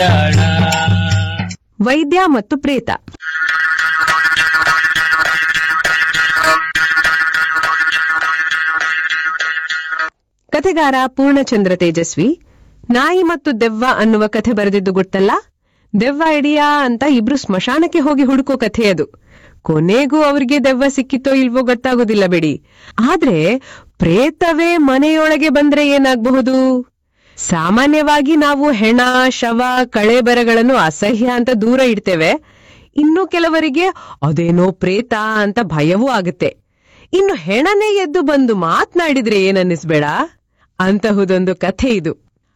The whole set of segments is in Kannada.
ವೈದ್ಯ ಮತ್ತು ಪ್ರೇತ. ಕಥೆಗಾರ ಪೂರ್ಣಚಂದ್ರ ತೇಜಸ್ವಿ ನಾಯಿ ಮತ್ತು ದೆವ್ವ ಅನ್ನುವ ಕಥೆ ಬರೆದಿದ್ದು ಗೊತ್ತಲ್ಲ. ದೆವ್ವ ಇಡಿಯಾ ಅಂತ ಇಬ್ರು ಸ್ಮಶಾನಕ್ಕೆ ಹೋಗಿ ಹುಡುಕೋ ಕಥೆ ಅದು. ಕೊನೆಗೂ ಅವ್ರಿಗೆ ದೆವ್ವ ಸಿಕ್ಕಿತೋ ಇಲ್ವೋ ಗೊತ್ತಾಗೋದಿಲ್ಲ ಬಿಡಿ. ಆದ್ರೆ ಪ್ರೇತವೇ ಮನೆಯೊಳಗೆ ಬಂದ್ರೆ ಏನಾಗಬಹುದು? ಸಾಮಾನ್ಯವಾಗಿ ನಾವು ಹೆಣ, ಶವ, ಕಳೆಬರಗಳನ್ನು ಅಸಹ್ಯ ಅಂತ ದೂರ ಇಡ್ತೇವೆ. ಇನ್ನು ಕೆಲವರಿಗೆ ಅದೇನೋ ಪ್ರೇತ ಅಂತ ಭಯವೂ ಆಗುತ್ತೆ. ಇನ್ನು ಹೆಣನೇ ಎದ್ದು ಬಂದು ಮಾತ್ನಾಡಿದ್ರೆ ಏನನ್ನಿಸ್ಬೇಡ. ಅಂತಹುದೊಂದು ಕಥೆ ಇದು.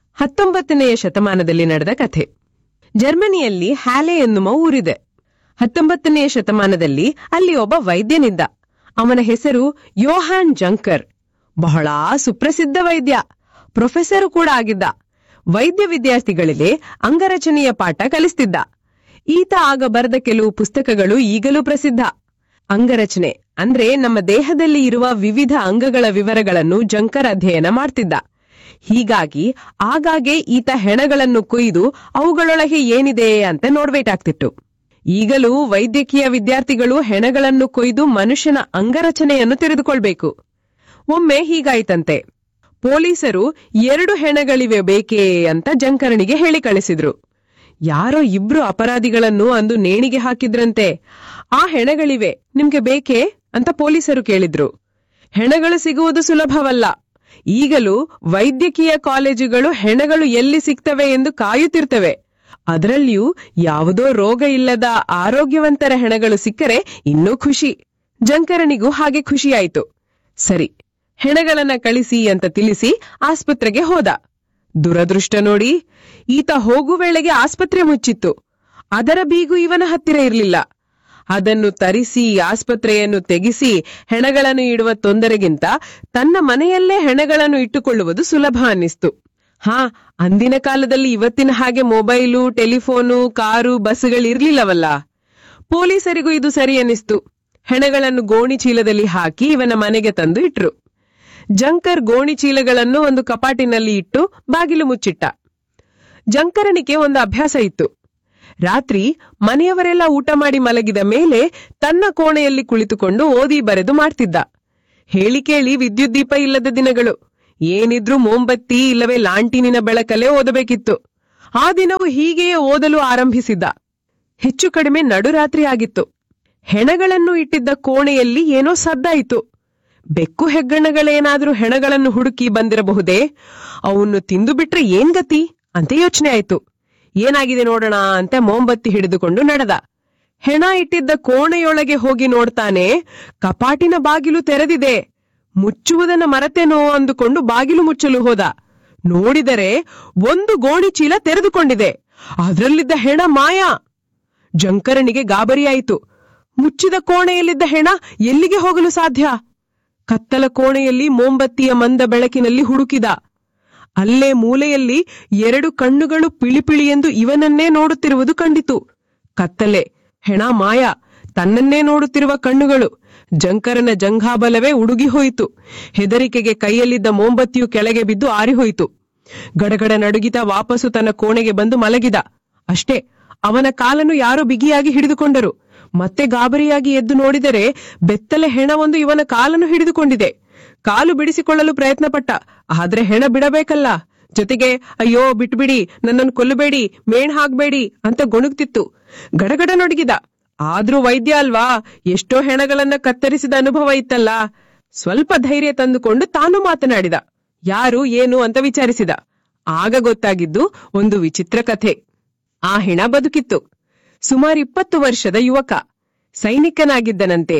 19ನೇ ಶತಮಾನದಲ್ಲಿ ನಡೆದ ಕಥೆ. ಜರ್ಮನಿಯಲ್ಲಿ ಹ್ಯಾಲೆ ಎನ್ನುವ ಊರಿದೆ. 19ನೇ ಶತಮಾನದಲ್ಲಿ ಅಲ್ಲಿ ಒಬ್ಬ ವೈದ್ಯನಿದ್ದ. ಅವನ ಹೆಸರು ಯೋಹಾನ್ ಜಂಕರ್. ಬಹಳ ಸುಪ್ರಸಿದ್ಧ ವೈದ್ಯ, ಪ್ರೊಫೆಸರ್ ಕೂಡ ಆಗಿದ್ದ. ವೈದ್ಯ ವಿದ್ಯಾರ್ಥಿಗಳಿಗೆ ಅಂಗರಚನೆಯ ಪಾಠ ಕಲಿಸ್ತಿದ್ದ. ಈತ ಆಗ ಬರೆದ ಕೆಲವು ಪುಸ್ತಕಗಳು ಈಗಲೂ ಪ್ರಸಿದ್ಧ. ಅಂಗರಚನೆ ಅಂದ್ರೆ ನಮ್ಮ ದೇಹದಲ್ಲಿ ಇರುವ ವಿವಿಧ ಅಂಗಗಳ ವಿವರಗಳನ್ನು ಜಂಕರ್ ಅಧ್ಯಯನ ಮಾಡ್ತಿದ್ದ. ಹೀಗಾಗಿ ಆಗಾಗ್ಗೆ ಈತ ಹೆಣಗಳನ್ನು ಕೊಯ್ದು ಅವುಗಳೊಳಗೆ ಏನಿದೆ ಅಂತ ನೋಡ್ಬೇಕಾಗ್ತಿತ್ತು. ಈಗಲೂ ವೈದ್ಯಕೀಯ ವಿದ್ಯಾರ್ಥಿಗಳು ಹೆಣಗಳನ್ನು ಕೊಯ್ದು ಮನುಷ್ಯನ ಅಂಗರಚನೆಯನ್ನು ತಿಳಿದುಕೊಳ್ಬೇಕು. ಒಮ್ಮೆ ಹೀಗಾಯ್ತಂತೆ. ಪೊಲೀಸರು 2 ಹೆಣಗಳಿವೆ ಬೇಕೇ ಅಂತ ಜಂಕರನಿಗೆ ಹೇಳಿ ಕಳಿಸಿದ್ರು. ಯಾರೋ 2 ಅಪರಾಧಿಗಳನ್ನು ಅಂದು ನೇಣಿಗೆ ಹಾಕಿದ್ರಂತೆ. ಆ ಹೆಣಗಳಿವೆ, ನಿಮ್ಗೆ ಬೇಕೇ ಅಂತ ಪೊಲೀಸರು ಕೇಳಿದ್ರು. ಹೆಣಗಳು ಸಿಗುವುದು ಸುಲಭವಲ್ಲ. ಈಗಲೂ ವೈದ್ಯಕೀಯ ಕಾಲೇಜುಗಳು ಹೆಣಗಳು ಎಲ್ಲಿ ಸಿಗ್ತವೆ ಎಂದು ಕಾಯುತ್ತಿರ್ತವೆ. ಅದರಲ್ಲಿಯೂ ಯಾವುದೋ ರೋಗ ಇಲ್ಲದ ಆರೋಗ್ಯವಂತರ ಹೆಣಗಳು ಸಿಕ್ಕರೆ ಇನ್ನೂ ಖುಷಿ. ಜಂಕರನಿಗೂ ಹಾಗೆ ಖುಷಿಯಾಯಿತು. ಸರಿ, ಹೆಣಗಳನ್ನ ಕಳಿಸಿ ಅಂತ ತಿಳಿಸಿ ಆಸ್ಪತ್ರೆಗೆ ಹೋದ. ದುರದೃಷ್ಟ ನೋಡಿ, ಈತ ಹೋಗುವ ವೇಳೆಗೆ ಆಸ್ಪತ್ರೆ ಮುಚ್ಚಿತ್ತು. ಅದರ ಬೀಗು ಇವನ ಹತ್ತಿರ ಇರಲಿಲ್ಲ. ಅದನ್ನು ತರಿಸಿ ಆಸ್ಪತ್ರೆಯನ್ನು ತೆಗೆಸಿ ಹೆಣಗಳನ್ನು ಇಡುವ ತೊಂದರೆಗಿಂತ ತನ್ನ ಮನೆಯಲ್ಲೇ ಹೆಣಗಳನ್ನು ಇಟ್ಟುಕೊಳ್ಳುವುದು ಸುಲಭ ಅನ್ನಿಸ್ತು. ಅಂದಿನ ಕಾಲದಲ್ಲಿ ಇವತ್ತಿನ ಹಾಗೆ ಮೊಬೈಲು, ಟೆಲಿಫೋನು, ಕಾರು, ಬಸ್ಗಳಿರ್ಲಿಲ್ಲವಲ್ಲ. ಪೊಲೀಸರಿಗೂ ಇದು ಸರಿ ಅನ್ನಿಸ್ತು. ಹೆಣಗಳನ್ನು ಗೋಣಿ ಚೀಲದಲ್ಲಿ ಹಾಕಿ ಇವನ ಮನೆಗೆ ತಂದು ಇಟ್ರು. ಜಂಕರ್ ಗೋಣಿ ಚೀಲಗಳನ್ನು ಒಂದು ಕಪಾಟಿನಲ್ಲಿ ಇಟ್ಟು ಬಾಗಿಲು ಮುಚ್ಚಿಟ್ಟ. ಜಂಕರನಿಗೆ ಒಂದು ಅಭ್ಯಾಸ ಇತ್ತು. ರಾತ್ರಿ ಮನೆಯವರೆಲ್ಲ ಊಟ ಮಾಡಿ ಮಲಗಿದ ಮೇಲೆ ತನ್ನ ಕೋಣೆಯಲ್ಲಿ ಕುಳಿತುಕೊಂಡು ಓದಿ ಬರೆದು ಮಾಡ್ತಿದ್ದ. ಹೇಳಿ ಕೇಳಿ ವಿದ್ಯುತ್ ದೀಪ ಇಲ್ಲದ ದಿನಗಳು. ಏನಿದ್ರೂ ಮೋಂಬತ್ತಿ ಇಲ್ಲವೇ ಲಾಂಟಿನಿನ ಬೆಳಕಲ್ಲೇ ಓದಬೇಕಿತ್ತು. ಆ ದಿನವೂ ಹೀಗೆಯೇ ಓದಲು ಆರಂಭಿಸಿದ್ದ. ಹೆಚ್ಚು ಕಡಿಮೆ ನಡುರಾತ್ರಿ ಆಗಿತ್ತು. ಹೆಣಗಳನ್ನು ಇಟ್ಟಿದ್ದ ಕೋಣೆಯಲ್ಲಿ ಏನೋ ಸದ್ದಾಯಿತು. ಬೆಕ್ಕು ಹೆಗ್ಗಣಗಳೇನಾದ್ರೂ ಹೆಣಗಳನ್ನು ಹುಡುಕಿ ಬಂದಿರಬಹುದೇ? ಅವನ್ನು ತಿಂದು ಬಿಟ್ರೆ ಏನ್ ಗತಿ ಅಂತ ಯೋಚನೆ ಆಯ್ತು. ಏನಾಗಿದೆ ನೋಡೋಣ ಅಂತ ಮೋಂಬತ್ತಿ ಹಿಡಿದುಕೊಂಡು ನಡೆದ. ಹೆಣ ಇಟ್ಟಿದ್ದ ಕೋಣೆಯೊಳಗೆ ಹೋಗಿ ನೋಡ್ತಾನೆ, ಕಪಾಟಿನ ಬಾಗಿಲು ತೆರೆದಿದೆ. ಮುಚ್ಚುವುದನ್ನ ಮರೆತೇನೋ ಅಂದುಕೊಂಡು ಬಾಗಿಲು ಮುಚ್ಚಲು ಹೋದ. ನೋಡಿದರೆ ಒಂದು ಗೋಣಿ ಚೀಲ ತೆರೆದುಕೊಂಡಿದೆ. ಅದರಲ್ಲಿದ್ದ ಹೆಣ ಮಾಯ. ಜಂಕರನಿಗೆ ಗಾಬರಿಯಾಯಿತು. ಮುಚ್ಚಿದ ಕೋಣೆಯಲ್ಲಿದ್ದ ಹೆಣ ಎಲ್ಲಿಗೆ ಹೋಗಲು ಸಾಧ್ಯ? ಕತ್ತಲ ಕೋಣೆಯಲ್ಲಿ ಮೋಂಬತ್ತಿಯ ಮಂದ ಬೆಳಕಿನಲ್ಲಿ ಹುಡುಕಿದ. ಅಲ್ಲೇ ಮೂಲೆಯಲ್ಲಿ 2 ಕಣ್ಣುಗಳು ಪಿಳಿಪಿಳಿ ಎಂದು ಇವನನ್ನೇ ನೋಡುತ್ತಿರುವುದು ಕಂಡಿತು. ಕತ್ತಲೆ, ಹೆಣ ಮಾಯ, ತನ್ನನ್ನೇ ನೋಡುತ್ತಿರುವ ಕಣ್ಣುಗಳು. ಜಂಕರನ ಜಂಘಾಬಲವೇ ಉಡುಗಿ ಹೋಯಿತು. ಹೆದರಿಕೆಗೆ ಕೈಯಲ್ಲಿದ್ದ ಮೋಂಬತ್ತಿಯು ಕೆಳಗೆ ಬಿದ್ದು ಆರಿಹೋಯಿತು. ಗಡಗಡ ನಡುಗಿತ ವಾಪಸ್ಸು ತನ್ನ ಕೋಣೆಗೆ ಬಂದು ಮಲಗಿದ. ಅಷ್ಟೇ, ಅವನ ಕಾಲನ್ನು ಯಾರೋ ಬಿಗಿಯಾಗಿ ಹಿಡಿದುಕೊಂಡರು. ಮತ್ತೆ ಗಾಬರಿಯಾಗಿ ಎದ್ದು ನೋಡಿದರೆ ಬೆತ್ತಲೆ ಹೆಣವೊಂದು ಇವನ ಕಾಲನ್ನು ಹಿಡಿದುಕೊಂಡಿದೆ. ಕಾಲು ಬಿಡಿಸಿಕೊಳ್ಳಲು ಪ್ರಯತ್ನ ಪಟ್ಟ. ಆದ್ರೆ ಹೆಣ ಬಿಡಬೇಕಲ್ಲ. ಜೊತೆಗೆ ಅಯ್ಯೋ ಬಿಟ್ಬಿಡಿ, ನನ್ನನ್ನು ಕೊಲ್ಲಬೇಡಿ, ಮೇಣ್ ಹಾಕ್ಬೇಡಿ ಅಂತ ಗೊಣುಗ್ತಿತ್ತು. ಗಡಗಡ ನಡುಗಿದ. ಆದ್ರೂ ವೈದ್ಯ ಅಲ್ವಾ, ಎಷ್ಟೋ ಹೆಣಗಳನ್ನ ಕತ್ತರಿಸಿದ ಅನುಭವ ಇತ್ತಲ್ಲ. ಸ್ವಲ್ಪ ಧೈರ್ಯ ತಂದುಕೊಂಡು ತಾನು ಮಾತನಾಡಿದ. ಯಾರು ಏನು ಅಂತ ವಿಚಾರಿಸಿದ. ಆಗ ಗೊತ್ತಾಗಿದ್ದು ಒಂದು ವಿಚಿತ್ರ ಕಥೆ. ಆ ಹೆಣ ಬದುಕಿತ್ತು. ಸುಮಾರು 20 ವರ್ಷದ ಯುವಕ. ಸೈನಿಕನಾಗಿದ್ದನಂತೆ.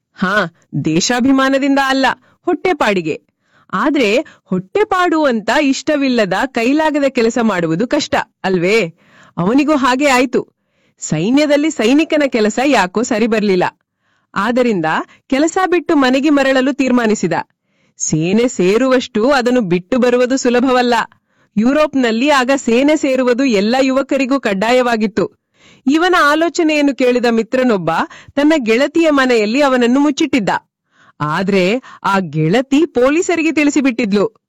ದೇಶಾಭಿಮಾನದಿಂದ ಅಲ್ಲ, ಹೊಟ್ಟೆಪಾಡಿಗೆ. ಆದ್ರೆ ಹೊಟ್ಟೆಪಾಡು ಅಂತ ಇಷ್ಟವಿಲ್ಲದ ಕೈಲಾಗದ ಕೆಲಸ ಮಾಡುವುದು ಕಷ್ಟ ಅಲ್ವೇ? ಅವನಿಗೂ ಹಾಗೆ ಆಯ್ತು. ಸೈನ್ಯದಲ್ಲಿ ಸೈನಿಕನ ಕೆಲಸ ಯಾಕೋ ಸರಿ ಬರ್ಲಿಲ್ಲ. ಆದ್ದರಿಂದ ಕೆಲಸ ಬಿಟ್ಟು ಮನೆಗೆ ಮರಳಲು ತೀರ್ಮಾನಿಸಿದ. ಸೇನೆ ಸೇರುವಷ್ಟು ಅದನ್ನು ಬಿಟ್ಟು ಬರುವುದು ಸುಲಭವಲ್ಲ. ಯುರೋಪ್ನಲ್ಲಿ ಆಗ ಸೇನೆ ಸೇರುವುದು ಎಲ್ಲ ಯುವಕರಿಗೂ ಕಡ್ಡಾಯವಾಗಿತ್ತು. ಇವನ ಆಲೋಚನೆಯನ್ನು ಕೇಳಿದ ಮಿತ್ರನೊಬ್ಬ ತನ್ನ ಗೆಳತಿಯ ಮನೆಯಲ್ಲಿ ಅವನನ್ನು ಮುಚ್ಚಿಟ್ಟಿದ್ದ. ಆದ್ರೆ ಆ ಗೆಳತಿ ಪೊಲೀಸರಿಗೆ ತಿಳಿಸಿಬಿಟ್ಟಿದ್ಲು.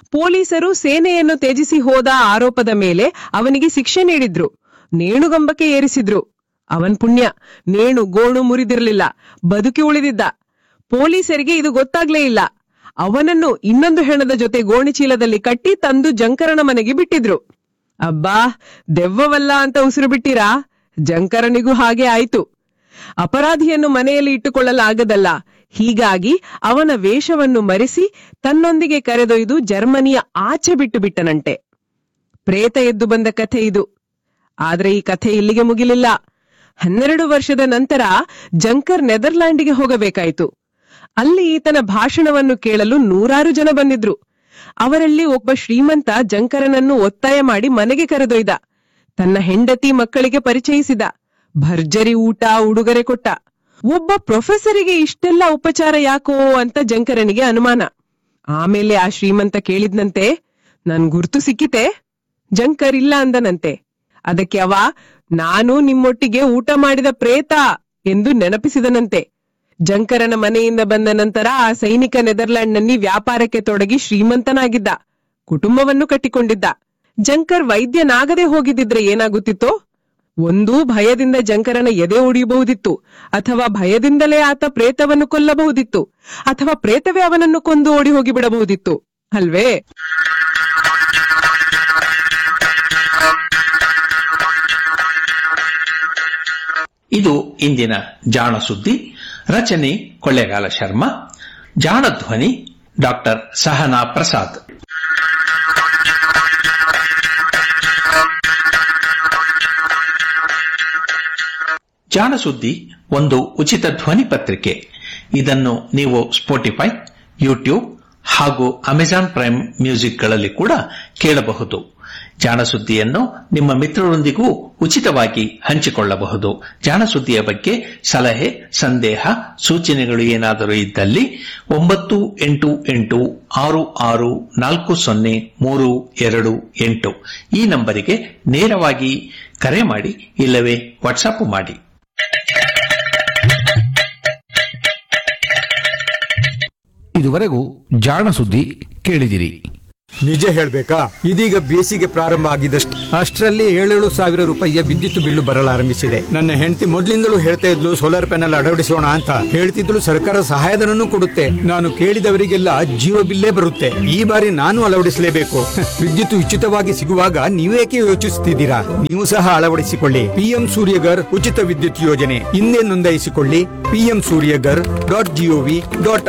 ಪೊಲೀಸರು ಸೇನೆಯನ್ನು ತ್ಯಜಿಸಿ ಹೋದ ಆರೋಪದ ಮೇಲೆ ಅವನಿಗೆ ಶಿಕ್ಷೆ ನೀಡಿದ್ರು. ನೇಣುಗಂಬಕ್ಕೆ ಏರಿಸಿದ್ರು. ಅವನ್ ಪುಣ್ಯ, ನೇಣು ಗೋಣು ಮುರಿದಿರ್ಲಿಲ್ಲ, ಬದುಕಿ ಉಳಿದಿದ್ದ. ಪೊಲೀಸರಿಗೆ ಇದು ಗೊತ್ತಾಗ್ಲೇ ಇಲ್ಲ. ಅವನನ್ನು ಇನ್ನೊಂದು ಹೆಣದ ಜೊತೆ ಗೋಣಿಚೀಲದಲ್ಲಿ ಕಟ್ಟಿ ತಂದು ಜಂಕರನ ಮನೆಗೆ ಬಿಟ್ಟಿದ್ರು. ಅಬ್ಬಾ, ದೆವ್ವವಲ್ಲ ಅಂತ ಉಸಿರು ಬಿಟ್ಟಿರಾ? ಜಂಕರನಿಗೂ ಹಾಗೆ ಆಯ್ತು. ಅಪರಾಧಿಯನ್ನು ಮನೆಯಲ್ಲಿ ಇಟ್ಟುಕೊಳ್ಳಲಾಗದಲ್ಲ. ಹೀಗಾಗಿ ಅವನ ವೇಷವನ್ನು ಮರೆಸಿ ತನ್ನೊಂದಿಗೆ ಕರೆದೊಯ್ದು ಜರ್ಮನಿಯ ಆಚೆ ಬಿಟ್ಟು ಬಿಟ್ಟನಂತೆ. ಪ್ರೇತ ಎದ್ದು ಬಂದ ಕಥೆ ಇದು. ಆದ್ರೆ ಈ ಕಥೆ ಇಲ್ಲಿಗೆ ಮುಗಿಲಿಲ್ಲ. 12 ವರ್ಷದ ನಂತರ ಜಂಕರ್ ನೆದರ್ಲ್ಯಾಂಡಿಗೆ ಹೋಗಬೇಕಾಯಿತು. ಅಲ್ಲಿ ಈತನ ಭಾಷಣವನ್ನು ಕೇಳಲು 100 ಜನ ಬಂದಿದ್ರು. ಅವರಲ್ಲಿ ಒಬ್ಬ ಶ್ರೀಮಂತ ಜಂಕರನನ್ನು ಒತ್ತಾಯ ಮಾಡಿ ಮನೆಗೆ ಕರೆದೊಯ್ದ. ತನ್ನ ಹೆಂಡತಿ ಮಕ್ಕಳಿಗೆ ಪರಿಚಯಿಸಿದ. ಭರ್ಜರಿ ಊಟ ಉಡುಗೊರೆ ಕೊಟ್ಟ. ಒಬ್ಬ ಪ್ರೊಫೆಸರಿಗೆ ಇಷ್ಟೆಲ್ಲ ಉಪಚಾರ ಯಾಕೋ ಅಂತ ಜಂಕರನಿಗೆ ಅನುಮಾನ. ಆಮೇಲೆ ಆ ಶ್ರೀಮಂತ ಕೇಳಿದ್ನಂತೆ, ನನ್ ಗುರ್ತು ಸಿಕ್ಕಿತೆ? ಜಂಕರ್ ಇಲ್ಲ ಅಂದನಂತೆ. ಅದಕ್ಕೆ ಅವ, ನಾನು ನಿಮ್ಮೊಟ್ಟಿಗೆ ಊಟ ಮಾಡಿದ ಪ್ರೇತ ಎಂದು ನೆನಪಿಸಿದನಂತೆ. ಜಂಕರನ ಮನೆಯಿಂದ ಬಂದ ನಂತರ ಆ ಸೈನಿಕ ನೆದರ್ಲ್ಯಾಂಡ್ನಲ್ಲಿ ವ್ಯಾಪಾರಕ್ಕೆ ತೊಡಗಿ ಶ್ರೀಮಂತನಾಗಿದ್ದ. ಕುಟುಂಬವನ್ನು ಕಟ್ಟಿಕೊಂಡಿದ್ದ. ಜಂಕರ್ ವೈದ್ಯನಾಗದೆ ಹೋಗಿದ್ದಿದ್ರೆ ಏನಾಗುತ್ತಿತ್ತೋ? ಒಂದೂ ಭಯದಿಂದ ಜಂಕರನ ಎದೆ ಒಡೆಯಬಹುದಿತ್ತು, ಅಥವಾ ಭಯದಿಂದಲೇ ಆತ ಪ್ರೇತವನ್ನು ಕೊಲ್ಲಬಹುದಿತ್ತು, ಅಥವಾ ಪ್ರೇತವೇ ಅವನನ್ನು ಕೊಂದು ಓಡಿ ಹೋಗಿ ಬಿಡಬಹುದಿತ್ತು ಅಲ್ವೇ? ಇದು ಇಂದಿನ ಜಾಣ ಸುದ್ದಿ. ರಚನೆ ಕೊಳ್ಳೇಗಾಲ ಶರ್ಮಾ. ಜಾಣ ಧ್ವನಿ ಡಾಕ್ಟರ್ ಸಹನಾ ಪ್ರಸಾದ್. ಜಾಣ ಸುದ್ದಿ ಒಂದು ಉಚಿತ ಧ್ವನಿ ಪತ್ರಿಕೆ. ಇದನ್ನು ನೀವು ಸ್ಪೋಟಿಫೈ, ಯೂಟ್ಯೂಬ್ ಹಾಗೂ ಅಮೆಜಾನ್ ಪ್ರೈಮ್ ಮ್ಯೂಸಿಕ್ಗಳಲ್ಲಿ ಕೂಡ ಕೇಳಬಹುದು. ಜಾಣಸುದ್ದಿಯನ್ನು ನಿಮ್ಮ ಮಿತ್ರರೊಂದಿಗೂ ಉಚಿತವಾಗಿ ಹಂಚಿಕೊಳ್ಳಬಹುದು. ಜಾಣಸುದ್ದಿಯ ಬಗ್ಗೆ ಸಲಹೆ, ಸಂದೇಹ, ಸೂಚನೆಗಳು ಏನಾದರೂ ಇದ್ದಲ್ಲಿ 9886640328 ಈ ನಂಬರಿಗೆ ನೇರವಾಗಿ ಕರೆ ಮಾಡಿ, ಇಲ್ಲವೇ ವಾಟ್ಸಪ್ ಮಾಡಿ. ಇದುವರೆಗೂ ಜಾಣ ಸುದ್ದಿ ಕೇಳಿದಿರಿ. ನಿಜ ಹೇಳ್ಬೇಕಾ, ಇದೀಗ ಬೇಸಿಗೆ ಪ್ರಾರಂಭ ಆಗಿದಷ್ಟು ಅಷ್ಟರಲ್ಲಿ 7,000 ಸಾವಿರ ರೂಪಾಯಿಯ ವಿದ್ಯುತ್ ಬಿಲ್ಲು ಬರಲಾರಂಭಿಸಿದೆ. ನನ್ನ ಹೆಂಡತಿ ಮೊದಲಿಂದಲೂ ಹೇಳ್ತಾ ಇದ್ಲು ಸೋಲಾರ್ ಪ್ಯಾನೆಲ್ ಅಳವಡಿಸೋಣ ಅಂತ. ಹೇಳ್ತಿದ್ಲು ಸರ್ಕಾರ ಸಹಾಯಧನನೂ ಕೊಡುತ್ತೆ. ನಾನು ಕೇಳಿದವರಿಗೆಲ್ಲ ಜೀವ ಬಿಲ್ಲೇ ಬರುತ್ತೆ. ಈ ಬಾರಿ ನಾನು ಅಳವಡಿಸಲೇಬೇಕು. ವಿದ್ಯುತ್ ಉಚಿತವಾಗಿ ಸಿಗುವಾಗ ನೀವೇಕೆ ಯೋಚಿಸುತ್ತಿದ್ದೀರಾ? ನೀವು ಸಹ ಅಳವಡಿಸಿಕೊಳ್ಳಿ. PM ಸೂರ್ಯಗರ್ ಉಚಿತ ವಿದ್ಯುತ್ ಯೋಜನೆ. ಹಿಂದೆ ನೋಂದಾಯಿಸಿಕೊಳ್ಳಿ. PMSuryagar.gov.in